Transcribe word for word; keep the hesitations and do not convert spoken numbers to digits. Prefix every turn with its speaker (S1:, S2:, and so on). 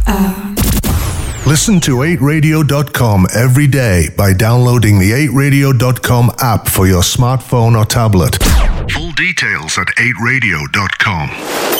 S1: Uh.
S2: Listen to eight radio dot com every day by downloading the eight radio dot com app for your smartphone or tablet. Full details at eight radio dot com.